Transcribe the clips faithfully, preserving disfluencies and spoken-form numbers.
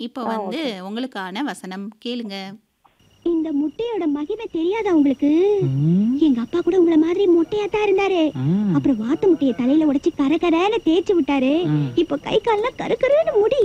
இப்போ ஆ வந்து ஓகே. உங்களுக்கான வசனம் கேளுங்க. இந்த முட்டையோட மகிமை தெரியாதா உங்களுக்கு? ம், எங்க அப்பா கூட உங்கள மாதிரி மொட்டையா தான் இருந்தாரு. ம், அப்புறம் வாத்து முட்டைய தலையில உடைச்சு கர கரன்னு தேய்ச்சு விட்டாரு. ம். இப்போ கை கால்லாம் கரு கருன்னு முடி.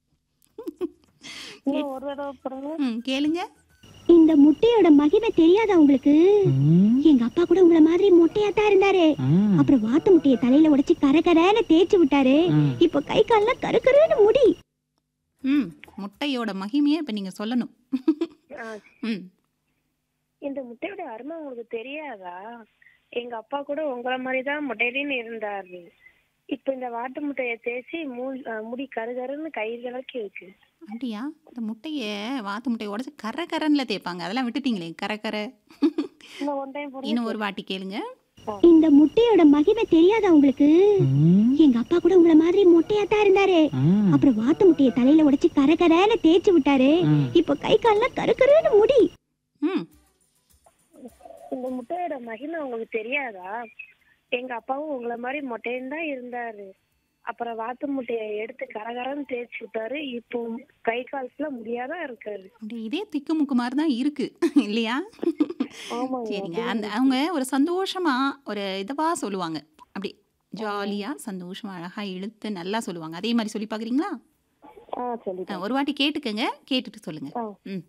கே இன்னும் ஒரு தடவை பாருங்க. ம் கேளுங்க. இந்த முட்டையோட மகிமை தெரியாதா உங்களுக்கு? ம், எங்க அப்பா கூட உங்கள மாதிரி மொட்டையா தான் இருந்தாரு. ம், அப்புறம் வாத்து முட்டைய தலையில உடைச்சு கர கரன்னு தேய்ச்சு விட்டாரு. ம். இப்போ கை கால்லாம் கரு கருன்னு முடி. ம் முட்டையோட மகிமையை இப்போ நீங்கள் சொல்லணும். ஆ, ம் இந்த முட்டையோட அருமை உங்களுக்கு தெரியாதா? எங்க அப்பா கூட உங்கள மாதிரி தான் முட்டையிலேன்னு இருந்தாரு. இப்ப இந்த வாட்டு முட்டைய தேய்ச்சி மூ அஹ் முடி கருகருன்னு கை கலக்கி இருக்கு. அப்படியா? இந்த முட்டையை வாத்து முட்டையை உடச்சி கரை கரன்ல தேய்ப்பாங்க, அதெல்லாம் விட்டுட்டீங்களே கரை கரை. இன்னும் ஒன் டைம் போடுங்க. இன்னும் ஒரு வாட்டி கேளுங்க. இந்த முட்டையோட மகிமை தெரியாதா உங்களுக்கு? ம், எங்க அப்பா கூட உங்கள மாதிரி மொட்டையா தான் இருந்தாரு. ம், அப்புறம் வாத்து முட்டைய தலையில உடைச்சு கர கரன்னு தேய்ச்சு விட்டாரு. ம். இப்போ கை கால்லாம் கரு கருன்னு முடி. ம் இந்த முட்டையோட மகிமை உங்களுக்கு தெரியாதா? எங்க அப்பாவும் உங்கள மாதிரி மொட்டையன்னு தான் இருந்தாரு. அப்புறம் வாத்து முட்டைய எடுத்து கரகரன்னு தேய்ச்சி விட்டாரு. இப்போ கை கால்ஸ்ல முடியாதான் இருக்காரு. அப்படி இதே திக்கு முக்கு மாதிரி தான் இருக்கு இல்லையா? ஆமாங்க. சரிங்க. அந்த அவங்க ஒரு சந்தோஷமா ஒரு இதவா சொல்லுவாங்க, அப்படி ஜாலியா சந்தோஷமா அழகா இழுத்து நல்லா சொல்லுவாங்க. அதே மாதிரி சொல்லி பார்க்குறீங்களா? ஆ சொல்லிட்டேன். ஒரு வாட்டி கேட்டுக்கங்க, கேட்டுட்டு சொல்லுங்க. ஆ. ம்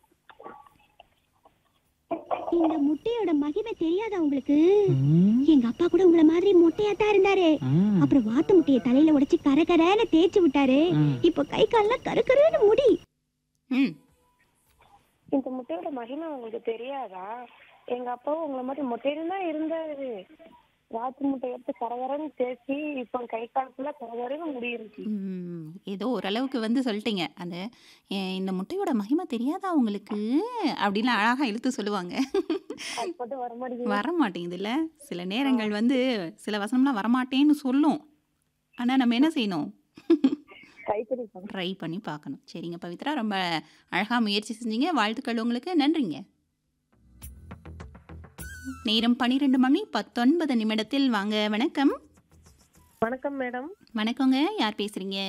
இந்த முட்டையோட மகிமை தெரியாதா உங்களுக்கு? ம், எங்க அப்பா கூட உங்கள மாதிரி மொட்டையா தான் இருந்தாரு. ம், அப்புறம் வாத்து முட்டைய தலையில உடைச்சு கர கரன்னு தேய்ச்சு விட்டாரு. ம். இப்போ கை கால்லாம் கரு கருன்னு முடி. ம் இந்த முட்டையோட மகிமை உங்களுக்கு தெரியாதா? எங்க அப்பாவும் உங்களை மாதிரி மொட்டையில தான் இருந்தாரு. வாத்து முட்டை எடுத்து கரகரன்னு தேய்ச்சி இப்போ கை காலத்துல கரகரன்னு முடி இருக்கு. ம், ஏதோ ஓரளவுக்கு வந்து சொல்லிட்டீங்க. அந்த "ஏ, இந்த முட்டையோட மகிமை தெரியாதா உங்களுக்கு" அப்படின்னு அழகா இழுத்து சொல்லுவாங்க. அது மட்டும் வர மாட்டேங்குது. வர மாட்டேங்குதுல்ல. சில நேரங்கள் வந்து சில வசனம்லாம் வரமாட்டேன்னு சொல்லும், ஆனா நம்ம என்ன செய்யணும்? கைத்தறி பண்ண. ட்ரை பண்ணி பார்க்கணும். சரிங்க பவித்ரா, ரொம்ப அழகா முயற்சி செஞ்சீங்க. வாழ்த்துக்கள் உங்களுக்கு. நன்றிங்க. நேரம் பன்னிரெண்டு மணி பத்தொன்பது நிமிடத்தில். வாங்க, வணக்கம். வணக்கம் மேடம். வணக்கங்க, யார் பேசுறீங்க?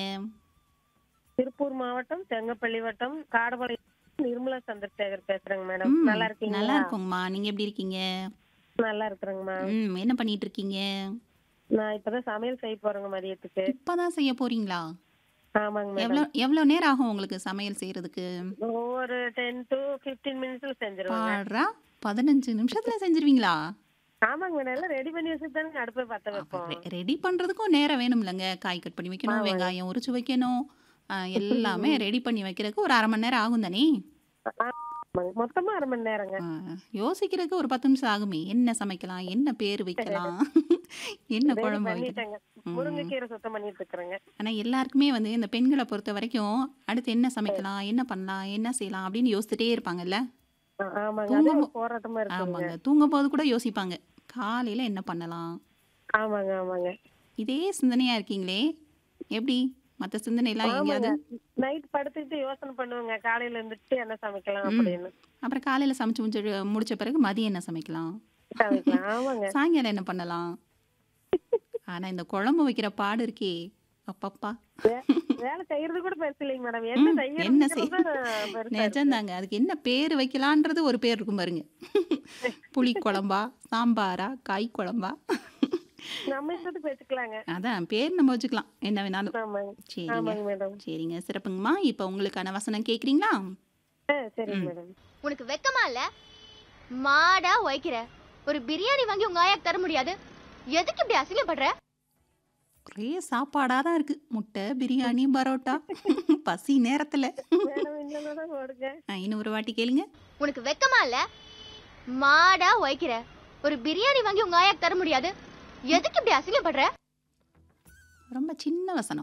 திருப்பூர் மாவட்டம் தெங்கப்பள்ளி வட்டம் காடபாளையம் நிர்மலா சந்திரசேகர் பேசுறேங்க மேடம். ம், நல்லா நல்லா இருக்கீங்களா? இருக்கோங்கம்மா. நீங்க எப்படி இருக்கீங்க? நல்லா இருக்கிறேங்கம்மா. ம் என்ன பண்ணிட்டு இருக்கீங்க? நான் இப்பதான் சமையல் செய்ய போறேங்க மதியத்துக்கு. இப்பதான் செய்ய போறீங்களா? ஆமாங்க எவ்வளோ மேடம். எவ்வளோ நேரம் ஆகும் உங்களுக்கு சமையல் செய்யறதுக்கு? ஒரு டென் டு பிப்டீன் மினிட்ஸ்ல செஞ்சிருவேங்க. பாடுறா, பதினஞ்சு நிமிஷத்துல செஞ்சிருவீங்களா? ஆமாங்க மேடம். எல்லாம் ரெடி பண்ணி வச்சுட்டு தானே அடுப்பை பத்த வைப்போம். ரெடி பண்றதுக்கும் நேரம் வேணும்லங்க. காய் கட் பண்ணி வைக்கணும், ஆமாங்க. வெங்காயம் உரிச்சு வைக்கணும், ஆ, எல்லாமே ரெடி பண்ணி வைக்கிறதுக்கு ஒரு அரை மணி நேரம் ஆகும் தானே? ஆமாங்க. மொத்தமா அரை மணி நேரங்க. ஆ, யோசிக்கிறதுக்கு ஒரு பத்து நிமிஷம் ஆகுமே. என்ன சமைக்கலாம், என்ன பேர் வைக்கலாம், என்ன ரெடி குழம்பு வைக்கலாம். பண்ணிட்டேங்க. முருங்கைக்கீரை சுத்தம் பண்ணிட்டு இருக்கிறேங்க. ஆனா எல்லாருக்குமே வந்து இந்த பெண்களை பொறுத்த வரைக்கும் அடுத்து என்ன சமைக்கலாம், என்ன பண்ணலாம், என்ன செய்யலாம் அப்படின்னு யோசிச்சுட்டே இருப்பாங்கல்ல. ஆ, ஆமாங்க. அது தூங்கும் ஒரு போ- போராட்டமா இருக்குங்க. ஆமாங்க, தூங்கும் போது கூட யோசிப்பாங்க, காலையில என்ன பண்ணலாம். ஆமாங்க ஆமாங்க. இதே சிந்தனையா இருக்கீங்களே, எப்படி மற்ற சிந்தனை எல்லாம் ஆமாங்க. எங்கேயாவது? நைட் படுத்துக்கிட்டு யோசனை பண்ணுவேங்க, காலையில இருந்துட்டு என்ன சமைக்கலாம் ம் அப்படின்னு. அப்புறம் காலையில சமைச்சு முடிச்ச முடிச்ச பிறகு மதியம் என்ன சமைக்கலாம், சமைக்கலாம். ஆமாங்க. சாயங்காலம் என்ன பண்ணலாம். ஆனா இந்த குழம்பு வைக்கிற பாடு இருக்கே, அப்பப்பா. வே- வேலை செய்யறது கூட பெருசு இல்லைங்க மேடம். என்ன ம் என்ன செய் செய்யறதுங்கிறது தான் பெருசா இருக்கு. நிஜம்தாங்க. அதுக்கு என்ன பேர் வைக்கலான்றது ஒரு பேர் இருக்கும் பாருங்க. புளி குழம்பா, சாம்பாரா, காய் குழம்பா, நம்ம இஷ்டத்துக்கு வச்சுக்கலாங்க. அதான் பேர் நம்ம வச்சுக்கலாம் என்ன வேணாலும். ஆமாங்க. சரிங்க, ஆமாங்க மேடம். சரிங்க, சிறப்புங்கம்மா. இப்போ உங்களுக்கான வசனம் கேட்குறீங்களா? ஆ சரிங்க ம் மேடம். உனக்கு வெக்கமா இல்ல? மாடா உழைக்கிற ஒரு பிரியாணி வாங்கி உங்க ஆயாக்கு தர முடியாது. எதுக்கு இப்படி அசிங்கப்படுற? ஒரே சாப்பாடாக தான் இருக்கு. முட்டை, பிரியாணி, பரோட்டா, பசி நேரத்தில். மேடம் இன்னும் ஓடுங்க. இன்னும் ஒரு வாட்டி கேளுங்க. உனக்கு வெக்கமா இல்ல? மாடா உழைக்கிற ஒரு பிரியாணி வாங்கி உங்க ஆயாக்கு தர முடியாது. எதுக்கு இப்படி அசிங்கப்படுற? ரொம்ப சின்ன வசனம்.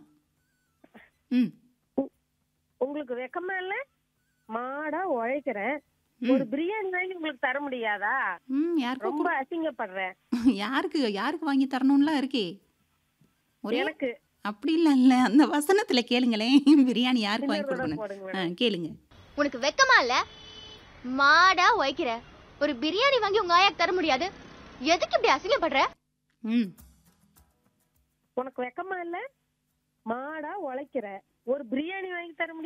ம் உ- உங்களுக்கு வெக்கமா இல்ல? மாடா உழைக்கிறேன், ஒரு ம் பிரியாணி வாங்கி உங்களுக்கு தர முடியாதா? ம் யாருக்கோ ரொம்ப கொடு அசிங்கப்படுறேன். யாருக்கு யாருக்கு வாங்கி தரணும்லாம் இருக்கே. ஒரே எனக்கு அப்படி இல்லை இல்லை, அந்த வசனத்தில் கேளுங்களேன். பிரியாணி யாருக்கு வாங்கி இன்னொரு தடவை கொடுக்கணும்? போடுங்க ஆ மேடம். கேளுங்க. உனக்கு வெக்கமா இல்ல? மாடா உழைக்கிற ஒரு பிரியாணி வாங்கி உங்க ஆயாக்கு தர முடியாது. எதுக்கு இப்படி அசிங்கப்படுற? ம் உனக்கு வெக்கமா இல்ல? மாடா உழைக்கிற, ஒரு பிரியாணி வாங்கி தர முடியாது.